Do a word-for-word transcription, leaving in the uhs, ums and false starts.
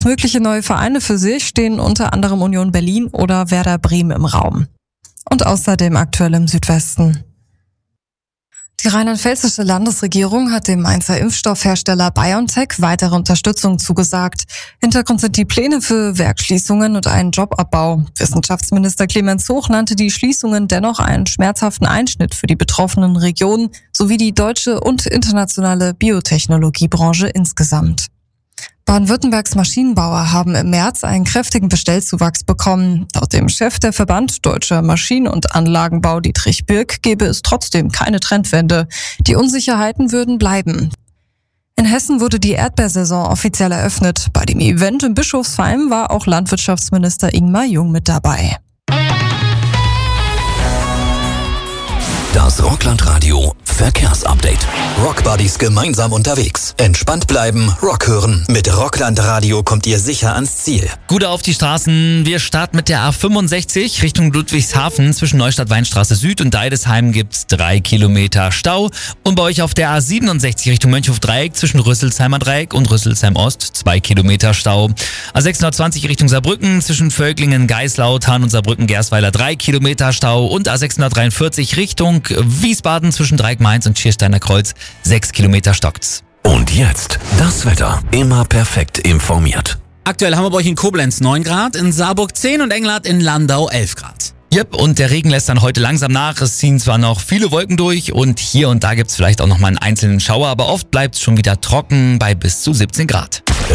Mögliche neue Vereine für sich stehen unter anderem Union Berlin oder Werder Bremen im Raum. Und außerdem aktuell im Südwesten. Die rheinland-pfälzische Landesregierung hat dem Mainzer Impfstoffhersteller BioNTech weitere Unterstützung zugesagt. Hintergrund sind die Pläne für Werksschließungen und einen Jobabbau. Wissenschaftsminister Clemens Hoch nannte die Schließungen dennoch einen schmerzhaften Einschnitt für die betroffenen Regionen sowie die deutsche und internationale Biotechnologiebranche insgesamt. Baden-Württembergs Maschinenbauer haben im März einen kräftigen Bestellzuwachs bekommen. Laut dem Chef der Verband Deutscher Maschinen- und Anlagenbau Dietrich Birk gebe es trotzdem keine Trendwende. Die Unsicherheiten würden bleiben. In Hessen wurde die Erdbeersaison offiziell eröffnet. Bei dem Event in Bischofsheim war auch Landwirtschaftsminister Ingmar Jung mit dabei. Das Rockland-Radio Verkehrsupdate. Rockbuddies gemeinsam unterwegs. Entspannt bleiben, Rock hören. Mit Rockland-Radio kommt ihr sicher ans Ziel. Gut auf die Straßen. Wir starten mit der A fünfundsechzig Richtung Ludwigshafen. Zwischen Neustadt-Weinstraße Süd und Deidesheim gibt's drei Kilometer Stau. Und bei euch auf der A siebenundsechzig Richtung Mönchhof-Dreieck zwischen Rüsselsheimer Dreieck und Rüsselsheim-Ost zwei Kilometer Stau. A sechshundertzwanzig Richtung Saarbrücken zwischen Völklingen, Geislauthahn und Saarbrücken-Gersweiler drei Kilometer Stau. Und A sechshundertdreiundvierzig Richtung Wiesbaden zwischen Dreieck-Mainz und Schiersteiner Kreuz sechs Kilometer stockt's. Und jetzt das Wetter. Immer perfekt informiert. Aktuell haben wir bei euch in Koblenz neun Grad, in Saarburg zehn und Englert in Landau elf Grad. Yep, und der Regen lässt dann heute langsam nach. Es ziehen zwar noch viele Wolken durch und hier und da gibt's vielleicht auch noch mal einen einzelnen Schauer, aber oft bleibt's schon wieder trocken bei bis zu siebzehn Grad.